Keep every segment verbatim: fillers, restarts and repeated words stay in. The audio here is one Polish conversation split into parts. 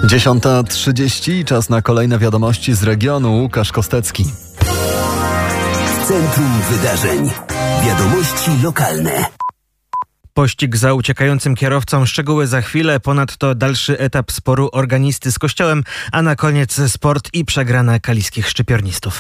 dziesiąta trzydzieści, czas na kolejne wiadomości z regionu. Łukasz Kostecki. Centrum Wydarzeń. Wiadomości lokalne. Pościg za uciekającym kierowcą, szczegóły za chwilę, ponadto dalszy etap sporu organisty z kościołem, a na koniec sport i przegrana kaliskich szczypiornistów.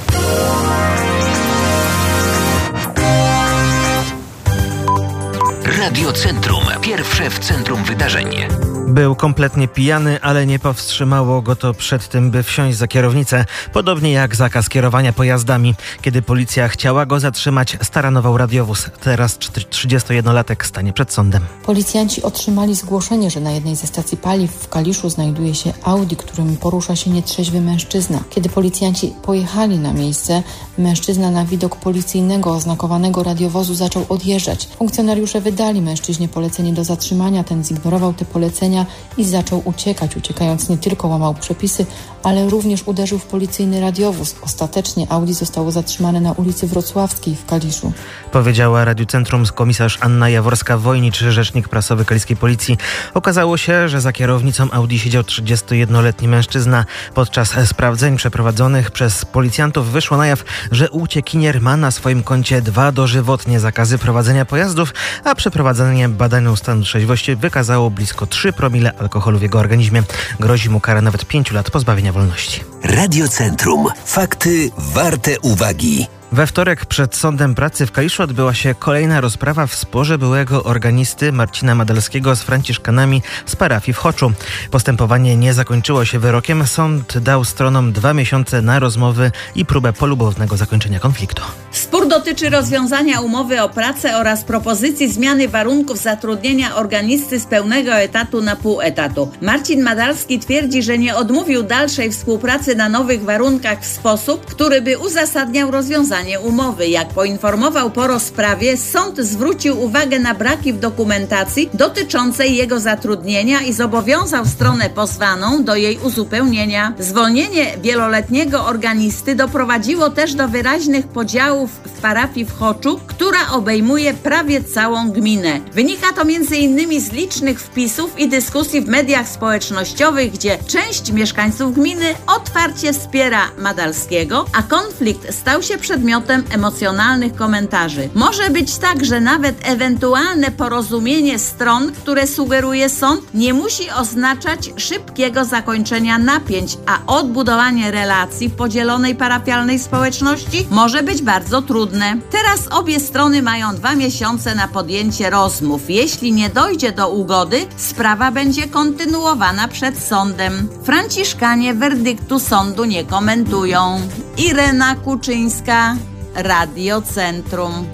Radio Centrum. Pierwsze w centrum wydarzeń. Był kompletnie pijany, ale nie powstrzymało go to przed tym, by wsiąść za kierownicę. Podobnie jak zakaz kierowania pojazdami. Kiedy policja chciała go zatrzymać, staranował radiowóz. Teraz trzydziestojednolatek stanie przed sądem. Policjanci otrzymali zgłoszenie, że na jednej ze stacji paliw w Kaliszu znajduje się Audi, którym porusza się nietrzeźwy mężczyzna. Kiedy policjanci pojechali na miejsce, mężczyzna na widok policyjnego oznakowanego radiowozu zaczął odjeżdżać. Funkcjonariusze wydali mężczyźnie polecenie do zatrzymania. Ten zignorował te polecenia i zaczął uciekać. Uciekając nie tylko łamał przepisy, ale również uderzył w policyjny radiowóz. Ostatecznie Audi zostało zatrzymane na ulicy Wrocławskiej w Kaliszu. Powiedziała Radiu Centrum komisarz Anna Jaworska-Wojnicz, rzecznik prasowy kaliskiej policji. Okazało się, że za kierownicą Audi siedział trzydziestojednoletni mężczyzna. Podczas sprawdzeń przeprowadzonych przez policjantów wyszło na jaw, że uciekinier ma na swoim koncie dwa dożywotnie zakazy prowadzenia pojazdów, a przeprowadzenie badania stanu trzeźwości wykazało blisko trzy promile alkoholu w jego organizmie. Grozi mu kara nawet pięciu lat pozbawienia wolności. Radio Centrum. Fakty warte uwagi. We wtorek przed Sądem Pracy w Kaliszu odbyła się kolejna rozprawa w sporze byłego organisty Marcina Madalskiego z franciszkanami z parafii w Choczu. Postępowanie nie zakończyło się wyrokiem. Sąd dał stronom dwa miesiące na rozmowy i próbę polubownego zakończenia konfliktu. Spór dotyczy rozwiązania umowy o pracę oraz propozycji zmiany warunków zatrudnienia organisty z pełnego etatu na pół etatu. Marcin Madalski twierdzi, że nie odmówił dalszej współpracy na nowych warunkach w sposób, który by uzasadniał rozwiązanie umowy. Jak poinformował po rozprawie, sąd zwrócił uwagę na braki w dokumentacji dotyczącej jego zatrudnienia i zobowiązał stronę pozwaną do jej uzupełnienia. Zwolnienie wieloletniego organisty doprowadziło też do wyraźnych podziałów w parafii w Choczu, która obejmuje prawie całą gminę. Wynika to między innymi z licznych wpisów i dyskusji w mediach społecznościowych, gdzie część mieszkańców gminy otwarcie wspiera Madalskiego, a konflikt stał się przedmiotem emocjonalnych komentarzy. Może być tak, że nawet ewentualne porozumienie stron, które sugeruje sąd, nie musi oznaczać szybkiego zakończenia napięć, a odbudowanie relacji w podzielonej parafialnej społeczności może być bardzo trudne. Teraz obie strony mają dwa miesiące na podjęcie rozmów. Jeśli nie dojdzie do ugody, sprawa będzie kontynuowana przed sądem. Franciszkanie werdyktu sądu nie komentują. Irena Kuczyńska, Radio Centrum.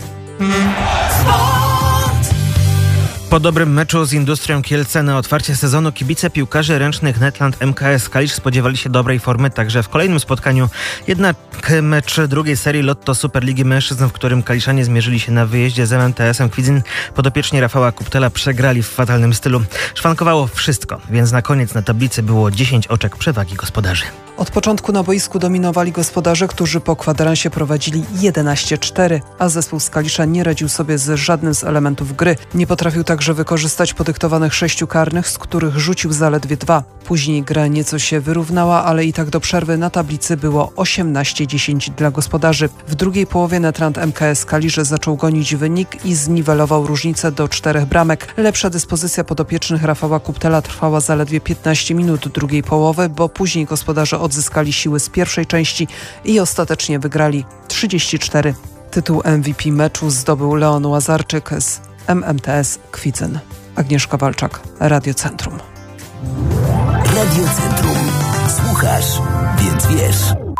Po dobrym meczu z Industrią Kielce na otwarcie sezonu kibice piłkarzy ręcznych Netland M K S Kalisz spodziewali się dobrej formy także w kolejnym spotkaniu. Jednak mecz drugiej serii Lotto Superligi Mężczyzn, w którym kaliszanie zmierzyli się na wyjeździe z M M T S-em Kwidzyn, podopieczni Rafała Kuptela przegrali w fatalnym stylu. Szwankowało wszystko, więc na koniec na tablicy było dziesięć oczek przewagi gospodarzy. Od początku na boisku dominowali gospodarze, którzy po kwadransie prowadzili jedenaście cztery, a zespół z Kalisza nie radził sobie z żadnym z elementów gry. Nie potrafił także wykorzystać podyktowanych sześciu karnych, z których rzucił zaledwie dwa. Później gra nieco się wyrównała, ale i tak do przerwy na tablicy było osiemnaście dziesięć dla gospodarzy. W drugiej połowie Netland M K S Kalisz zaczął gonić wynik i zniwelował różnicę do czterech bramek. Lepsza dyspozycja podopiecznych Rafała Kuptela trwała zaledwie piętnaście minut drugiej połowy, bo później gospodarze odzyskali siły z pierwszej części i ostatecznie wygrali trzydzieści cztery. Tytuł M V P meczu zdobył Leon Łazarczyk z M M T S Kwidzyn. Agnieszka Walczak, Radio Centrum. Radio Centrum. Słuchasz, więc wiesz.